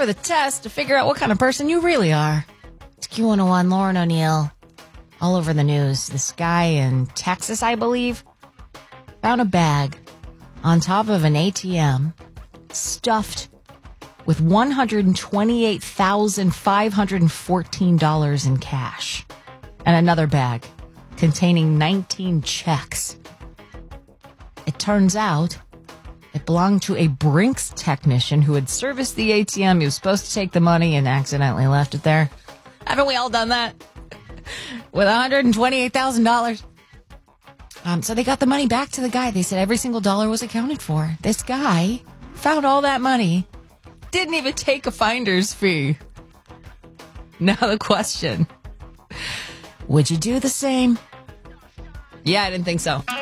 for the test to figure out what kind of person you really are. It's Q101, Lauren O'Neill. All over the news. This guy in Texas, I believe, found a bag on top of an ATM stuffed with $128,514 in cash and another bag containing 19 checks. It turns out it belonged to a Brinks technician who had serviced the ATM. He was supposed to take the money and accidentally left it there. Haven't we all done that? With $128,000. So they got the money back to the guy. They said every single dollar was accounted for. This guy found all that money. Didn't even take a finder's fee. Now the question. Would you do the same? Yeah, I didn't think so.